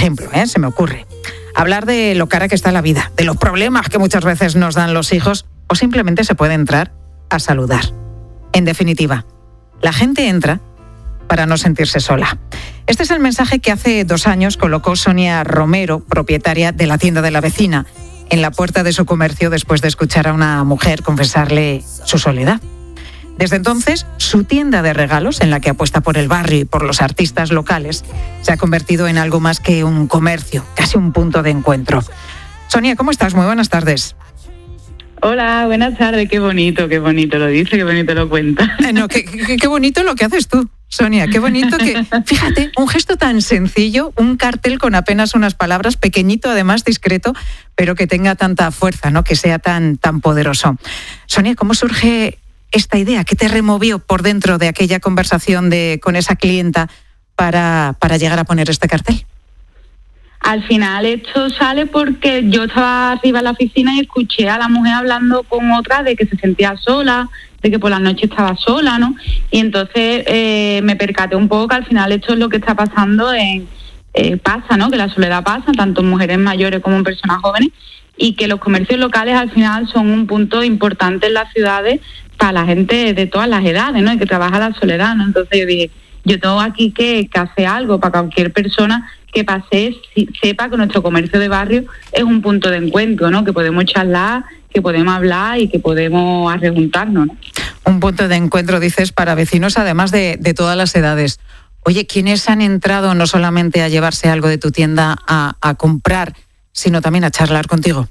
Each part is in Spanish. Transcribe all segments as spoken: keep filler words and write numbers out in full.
ejemplo, ¿eh? se me ocurre, hablar de lo cara que está la vida, de los problemas que muchas veces nos dan los hijos, o simplemente se puede entrar a saludar. En definitiva, la gente entra para no sentirse sola. Este es el mensaje que hace dos años colocó Sonia Romero, propietaria de la tienda de la vecina, en la puerta de su comercio después de escuchar a una mujer confesarle su soledad. Desde entonces, su tienda de regalos, en la que apuesta por el barrio y por los artistas locales, se ha convertido en algo más que un comercio, casi un punto de encuentro. Sonia, ¿cómo estás? Muy buenas tardes. Hola, buenas tardes. Qué bonito, qué bonito lo dice, qué bonito lo cuenta. Eh, no, qué, qué, qué bonito lo que haces tú, Sonia. Qué bonito que, fíjate, un gesto tan sencillo, un cartel con apenas unas palabras, pequeñito, además discreto, pero que tenga tanta fuerza, ¿no? Que sea tan, tan poderoso. Sonia, ¿cómo surge esta idea? ¿Qué te removió por dentro de aquella conversación de, con esa clienta para, para llegar a poner este cartel? Al final esto sale porque yo estaba arriba en la oficina y escuché a la mujer hablando con otra de que se sentía sola, de que por la noche estaba sola, ¿no? Y entonces eh, me percaté un poco que al final esto es lo que está pasando, en eh, pasa, ¿no? Que la soledad pasa, tanto en mujeres mayores como en personas jóvenes, y que los comercios locales al final son un punto importante en las ciudades para la gente de todas las edades, ¿no? Y que trabaja la soledad, ¿no? Entonces yo dije, yo tengo aquí que, que hacer algo para cualquier persona que pase, sepa que nuestro comercio de barrio es un punto de encuentro, ¿no? Que podemos charlar, que podemos hablar y que podemos arrejuntarnos, ¿no? Un punto de encuentro, dices, para vecinos, además de, de todas las edades. Oye, ¿quiénes han entrado no solamente a llevarse algo de tu tienda a, a comprar, sino también a charlar contigo?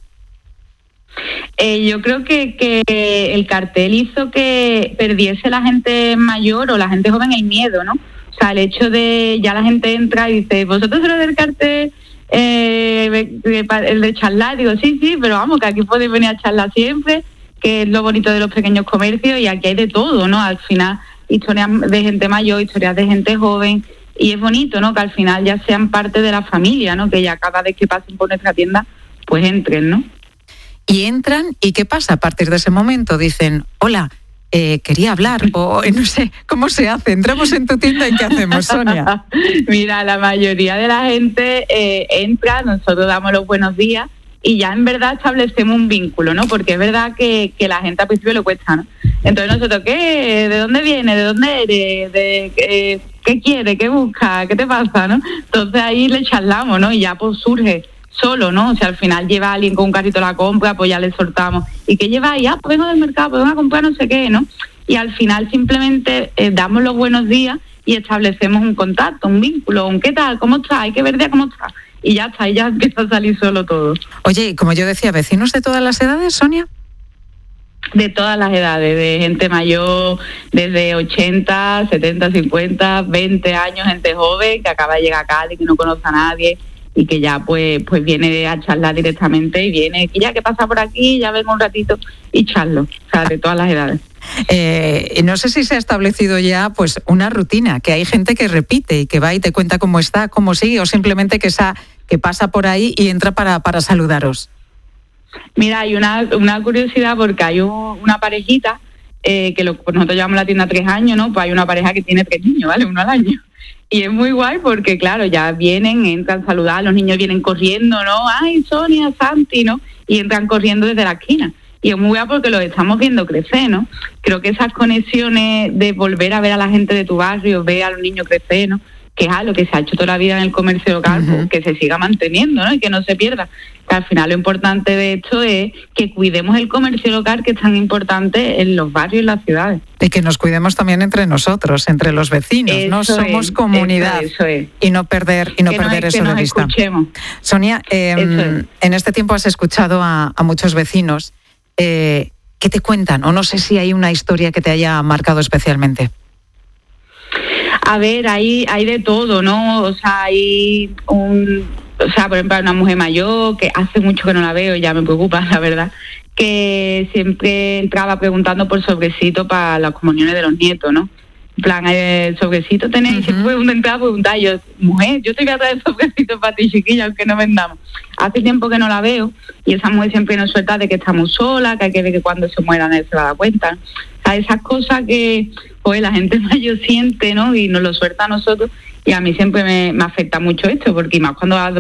Eh, yo creo que, que el cartel hizo que perdiese la gente mayor o la gente joven el miedo, ¿no? O sea, el hecho de ya la gente entra y dice, ¿vosotros sois del cartel eh, el de charlar? Digo, sí, sí, pero vamos, que aquí podéis venir a charlar siempre, que es lo bonito de los pequeños comercios, y aquí hay de todo, ¿no? Al final, historias de gente mayor, historias de gente joven, y es bonito, ¿no? Que al final ya sean parte de la familia, ¿no? Que ya cada vez que pasen por nuestra tienda, pues entren, ¿no? Y entran, ¿y qué pasa a partir de ese momento? Dicen, hola, eh, quería hablar, o no sé, ¿cómo se hace? Entramos en tu tienda y ¿qué hacemos, Sonia? Mira, la mayoría de la gente eh, entra, nosotros damos los buenos días y ya en verdad establecemos un vínculo, ¿no? Porque es verdad que, que la gente al principio le cuesta, ¿no? Entonces nosotros, ¿qué? ¿De dónde viene? ¿De dónde eres? ¿De qué, qué quiere? ¿Qué busca? ¿Qué te pasa? ¿No? Entonces ahí le charlamos, ¿no? Y ya pues surge solo, ¿no? O sea, al final lleva a alguien con un carrito a la compra, pues ya le soltamos. ¿Y qué lleva ahí? Ah, pues vengo del mercado, pues vengo a comprar no sé qué, ¿no? Y al final simplemente eh, damos los buenos días y establecemos un contacto, un vínculo, un ¿qué tal? ¿Cómo estás? Hay que ver ya cómo estás. Y ya está, y ya empieza a salir solo todo. Oye, y como yo decía, ¿vecinos de todas las edades, Sonia? De todas las edades, de gente mayor, desde ochenta, setenta, cincuenta, veinte años, gente joven que acaba de llegar a Cádiz, que no conoce a nadie, y que ya pues pues viene a charlar directamente y viene, y ya que pasa por aquí, ya vengo un ratito y charlo, o sea, de todas las edades. Eh, no sé si se ha establecido ya pues una rutina, que hay gente que repite y que va y te cuenta cómo está, cómo sigue, o simplemente que, esa, que pasa por ahí y entra para, para saludaros. Mira, hay una, una curiosidad porque hay un, una parejita eh, que lo, pues nosotros llevamos la tienda tres años, ¿no? Pues hay una pareja que tiene tres niños, ¿vale? Uno al año. Y es muy guay porque, claro, ya vienen, entran a saludar, los niños vienen corriendo, ¿no? ¡Ay, Sonia, Santi!, ¿no? Y entran corriendo desde la esquina. Y es muy guay porque los estamos viendo crecer, ¿no? Creo que esas conexiones de volver a ver a la gente de tu barrio, ver a los niños crecer, ¿no? Que es algo que se ha hecho toda la vida en el comercio local, uh-huh. pues, que se siga manteniendo, ¿no? Y que no se pierda. Que al final lo importante de esto es que cuidemos el comercio local, que es tan importante en los barrios y las ciudades. Y que nos cuidemos también entre nosotros, entre los vecinos, eso ¿no? Somos es, comunidad. Eso, eso es. Y no perder, y no que perder nos, eso que de nos vista. Escuchemos. Sonia, eh, es. en este tiempo has escuchado a, a muchos vecinos. Eh, ¿Qué te cuentan? O no sé si hay una historia que te haya marcado especialmente. A ver, hay hay de todo, ¿no? O sea, hay un... O sea, por ejemplo, una mujer mayor que hace mucho que no la veo, ya me preocupa, la verdad, que siempre entraba preguntando por sobrecitos para las comuniones de los nietos, ¿no? En plan, ¿el sobrecito tenéis? Uh-huh. Siempre uno entraba a preguntar, yo, mujer, yo te voy a traer sobrecitos para ti, chiquilla, aunque no vendamos. Hace tiempo que no la veo y esa mujer siempre nos suelta de que estamos solas, que hay que ver que cuando se muera nadie se va a dar cuenta. O sea, esas cosas que pues la gente mayor siente, ¿no? Y nos lo suelta a nosotros, y a mí siempre me, me afecta mucho esto, porque más cuando